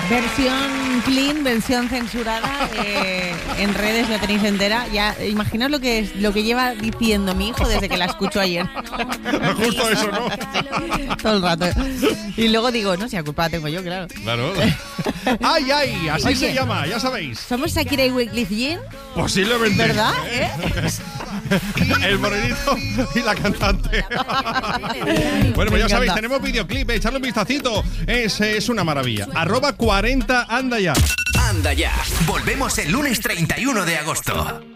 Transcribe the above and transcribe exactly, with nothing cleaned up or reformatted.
Versión clean, versión censurada, eh, en redes la tenéis entera. Ya, imaginaos lo que es, lo que lleva diciendo mi hijo desde que la escuchó ayer. Justo eso, ¿no? Todo el rato. Y luego digo, no, si la culpa la tengo yo, claro. Claro. ¡Ay, ay! Así Oye, se llama, ya sabéis. ¿Somos Shakira y Wyclef Jean? Posiblemente. ¿Verdad? ¿Eh? El morenito y la cantante. Bueno, pues ya sabéis, tenemos videoclip, echarle un vistacito. Es, es una maravilla. Arroba cuarenta, anda ya. Anda ya. Volvemos el lunes treinta y uno de agosto.